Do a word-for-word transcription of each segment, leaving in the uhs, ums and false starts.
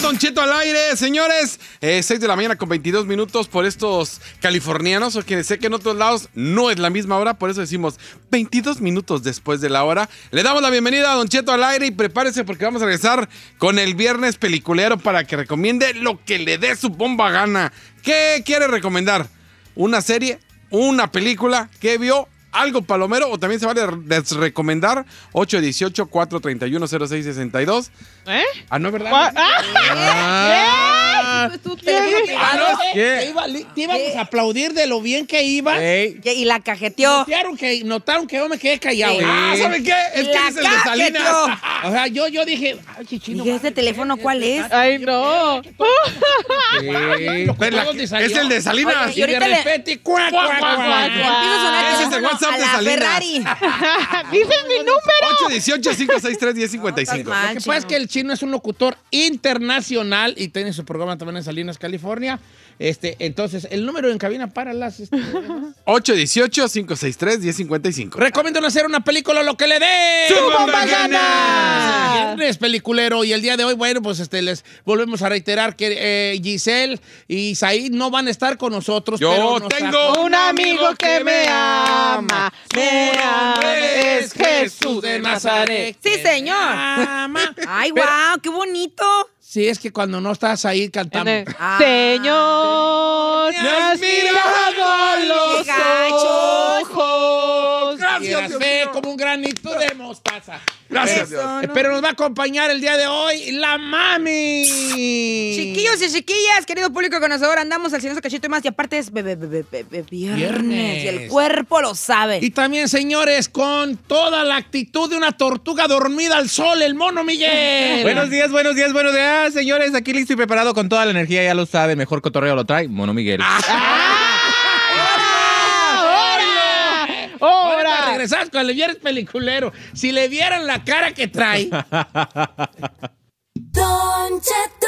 Don Cheto al aire, señores. Eh, seis de la mañana con veintidós minutos por estos californianos, o que sé que en otros lados no es la misma hora, por eso decimos veintidós minutos después de la hora. Le damos la bienvenida a Don Cheto al aire y prepárese porque vamos a regresar con el viernes peliculero para que recomiende lo que le dé su bomba gana. ¿Qué quiere recomendar? ¿Una serie? ¿Una película? ¿Qué vio? ¿Algo palomero? O también se vale desrecomendar. ocho uno ocho, cuatro tres uno, cero seis seis dos. ¿Eh? Ah, no, ¿verdad? ¿Ah? Ah, ¿Qué? ¿Qué? Ah, no, ¿Qué? te, iba, te íbamos a aplaudir de lo bien que iba. Ey. Y la cajeteó. Notaron que, notaron que yo me quedé callado. Sí. Ah, ¿saben qué? Es que La ese es el de Salinas. cajeteó. O sea, yo, yo dije, ay, chichino. ¿Y ese teléfono cuál es? Ay, no. Sí. Lo que Ven, la- todos te salió. es el de Salinas. Oye, Y y de ahorita le- repente, cuac, cuac, cuac, cuac. Empieza a sonar Ese es el teléfono WhatsApp a de la Salinas. Ferrari. Dice mi número. ocho uno ocho, cinco seis tres, uno cero cinco cinco. Ah, Lo que pasa es que el chino es un locutor internacional y tiene su programa también en Salinas, California. Este, entonces, el número en cabina para las... Este, ocho uno ocho, cinco seis tres, uno cero cinco cinco. recomiendo hacer una película, lo que le dé. ¡Su bomba bomba gana! Viernes peliculero. Y el día de hoy, bueno, pues este, les volvemos a reiterar que eh, Giselle y Said no van a estar con nosotros. Yo pero nos tengo acompaña un amigo que me ama, me ama, es Jesús de Nazaret. Sí, señor. Ama. Ay, Pero- guau, qué bonito. Sí, es que cuando no estás ahí cantamos. Ah. Señor, Me has mirado a los ¡Qué gachos! ojos. Gracias, Y eras Dios fe mío. como un granito de mostaza. Gracias, Eso, Dios. no. Eh, Pero nos va a acompañar el día de hoy la mami. Chiquillos y chiquillas, querido público conocedor, andamos al Silencio Cachito y más. Y aparte es bebé, bebé, bebé, viernes. Viernes. Y el cuerpo lo sabe. Y también, señores, con toda la actitud de una tortuga dormida al sol, el mono Miguel. Buenos días, buenos días, buenos días, señores. Aquí listo y preparado con toda la energía, ya lo saben. Mejor cotorreo lo trae Mono Miguel. Ahora regresas con el viernes peliculero. Si le vieran la cara que trae. Don Cheto.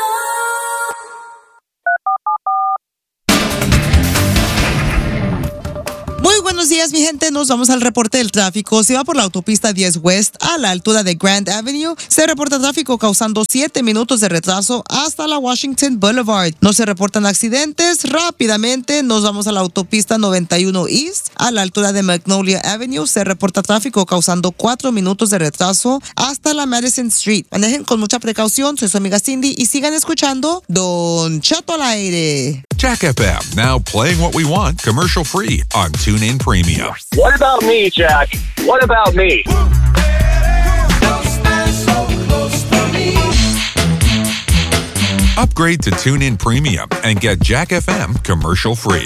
Muy buenos días, mi gente. Nos vamos al reporte del tráfico. Se va por la autopista diez West a la altura de Grand Avenue. Se reporta tráfico causando siete minutos de retraso hasta la Washington Boulevard. No se reportan accidentes. Rápidamente nos vamos a la autopista noventa y uno East a la altura de Magnolia Avenue. Se reporta tráfico causando cuatro minutos de retraso hasta la Madison Street. Manejen con mucha precaución. Soy su amiga Cindy y sigan escuchando Don Cheto al aire. Jack F M, now playing what we want commercial free on TuneIn Premium. What about me, Jack? What about me? Upgrade to TuneIn Premium and get Jack F M commercial free.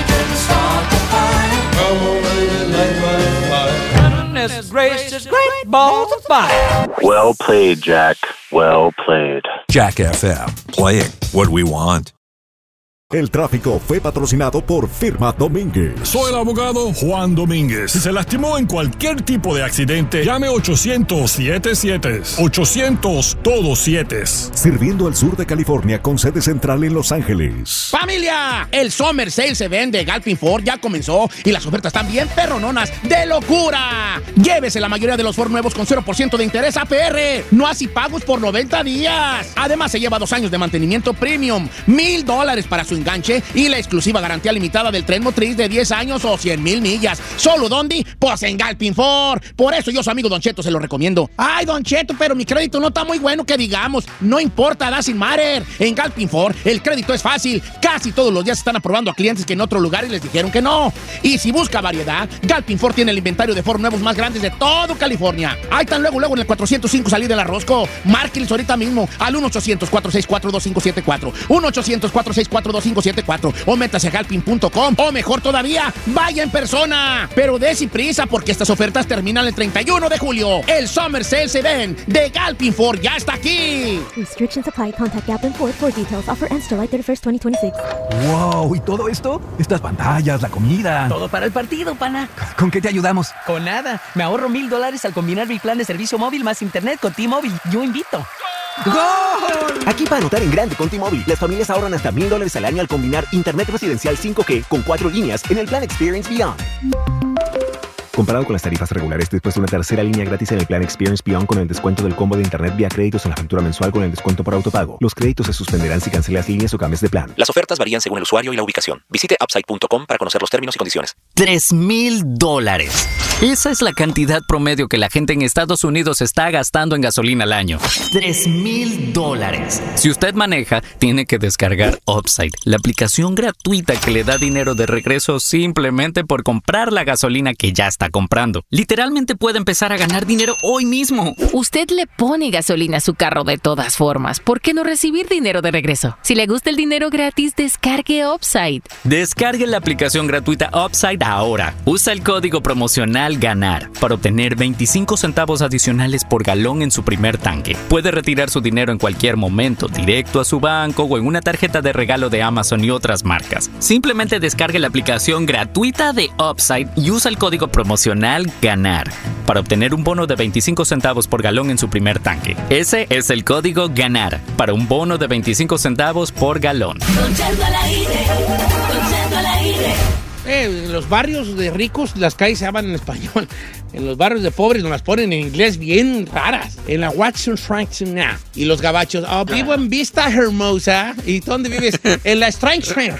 goodness gracious, great balls of fire. Well played, Jack. Well played. Jack F M, playing what we want. El tráfico fue patrocinado por Firma Domínguez. Soy el abogado Juan Domínguez. Si se lastimó en cualquier tipo de accidente, llame ochocientos siete siete. ochocientos todos siete. Sirviendo al sur de California con sede central en Los Ángeles. ¡Familia! El Summer Sale se vende de Galpin Ford ya comenzó y las ofertas están bien perrononas de locura. Llévese la mayoría de los Ford nuevos con cero por ciento de interés A P R. No así pagos por noventa días. Además se lleva dos años de mantenimiento premium, mil dólares para su enganche y la exclusiva garantía limitada del tren motriz de diez años o cien mil millas. ¿Solo dónde? Pues en Galpin Ford. Por eso yo, su amigo Don Cheto, se lo recomiendo. Ay, Don Cheto, pero mi crédito no está muy bueno que digamos. No importa, doesn't matter. En Galpin Ford el crédito es fácil. Casi todos los días están aprobando a clientes que en otros lugares les dijeron que no. Y si busca variedad, Galpin Ford tiene el inventario de Ford nuevos más grandes de todo California. Ahí están luego, luego en el cuatrocientos cinco salida de la Rosco. Márquenles ahorita mismo al uno ochocientos, cuatro seis cuatro, dos cinco siete cuatro. uno ochocientos, cuatro seis cuatro, dos cinco siete cuatro. O métase a galpin punto com. O mejor todavía, vaya en persona. Pero dése prisa porque estas ofertas terminan el treinta y uno de julio. El Summer Sale se ven de Galpin Ford ya está aquí. Restrictions apply. Contact Galpin Ford for details. Offer ends July thirty-first, twenty twenty-six. ¡Wow! ¿Y todo esto? Estas pantallas, la comida. Todo para el partido, pana. ¿Con qué te ayudamos? Con nada. Me ahorro mil dólares al combinar mi plan de servicio móvil más internet con T-Mobile. Yo invito. ¡Gol! Aquí para anotar en grande con T-Mobile, las familias ahorran hasta mil dólares al año al combinar internet residencial cinco G con cuatro líneas en el plan Experience Beyond. Comparado con las tarifas regulares después de una tercera línea gratis en el plan Experience Beyond con el descuento del combo de internet vía créditos en la factura mensual con el descuento por autopago. Los créditos se suspenderán si cancelas líneas o cambias de plan. Las ofertas varían según el usuario y la ubicación. Visite upside punto com para conocer los términos y condiciones. Tres mil dólares. Esa es la cantidad promedio que la gente en Estados Unidos está gastando en gasolina al año. Tres mil dólares. Si usted maneja, tiene que descargar Upside, la aplicación gratuita que le da dinero de regreso simplemente por comprar la gasolina que ya está comprando. Literalmente puede empezar a ganar dinero hoy mismo. Usted le pone gasolina a su carro de todas formas. ¿Por qué no recibir dinero de regreso? Si le gusta el dinero gratis, descargue Upside. Descargue la aplicación gratuita Upside ahora. Usa el código promocional GANAR para obtener veinticinco centavos adicionales por galón en su primer tanque. Puede retirar su dinero en cualquier momento, directo a su banco o en una tarjeta de regalo de Amazon y otras marcas. Simplemente descargue la aplicación gratuita de Upside y usa el código promocional GANAR para obtener un bono de veinticinco centavos por galón en su primer tanque. Ese es el código GANAR para un bono de veinticinco centavos por galón. Don Cheto al aire, Don Cheto al aire. Eh, en los barrios de ricos las calles se llaman en español. En los barrios de pobres nos las ponen en inglés bien raras. En la Watson Frankson nah. Y los gabachos, oh, vivo en Vista Hermosa. ¿Y dónde vives? En la Strange Train.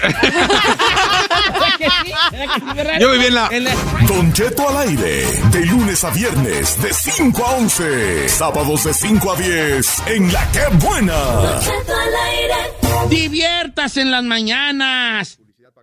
Yo viví en la... en la... Don Cheto al aire. De lunes a viernes, de cinco a once. Sábados de cinco a diez. En La Que Buena. Don Cheto al aire. Diviértase en las mañanas.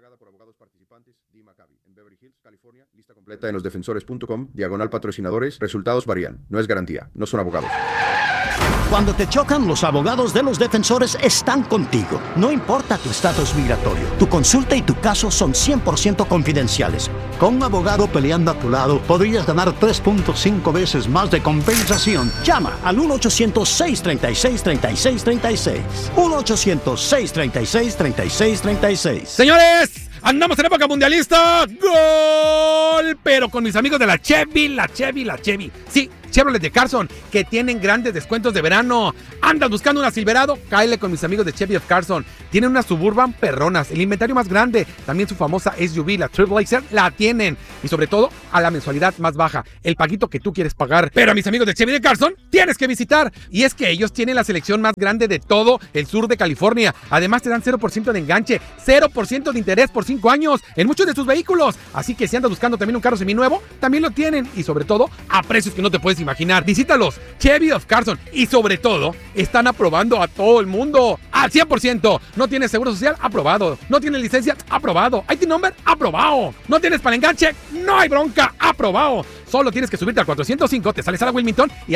Completa en losdefensores punto com, diagonal patrocinadores, resultados varían, no es garantía, no son abogados. Cuando te chocan, los abogados de los defensores están contigo. No importa tu estatus migratorio, tu consulta y tu caso son cien por ciento confidenciales. Con un abogado peleando a tu lado, podrías ganar tres punto cinco veces más de compensación. Llama al uno ochocientos, seis treinta y seis, treinta y seis treinta y seis. uno ochocientos, seis treinta y seis, treinta y seis treinta y seis. Señores, andamos en época mundialista. ¡Gol! Pero con mis amigos de la Chevy, la Chevy, la Chevy. Sí, Chevrolet de Carson, que tienen grandes descuentos de verano. ¿Andas buscando una Silverado? Cáele con mis amigos de Chevy of Carson. Tienen unas Suburban perronas, el inventario más grande. También su famosa S U V, la Trailblazer, la tienen. Y sobre todo, a la mensualidad más baja. El paguito que tú quieres pagar. Pero a mis amigos de Chevy de Carson, tienes que visitar. Y es que ellos tienen la selección más grande de todo el sur de California. Además, te dan cero por ciento de enganche, cero por ciento de interés por cinco años en muchos de sus vehículos. Así que si andas buscando también un carro seminuevo, también lo tienen. Y sobre todo, a precios que no te puedes imaginar. Visítalos, Chevy of Carson. Y sobre todo, están aprobando a todo el mundo al cien por ciento. ¿No tienes seguro social? Aprobado. ¿No tienes licencia? Aprobado. ¿I T number? Aprobado. ¿No tienes para enganche? No hay bronca. Aprobado. Solo tienes que subirte al cuatrocientos cinco, te sales a la Wilmington y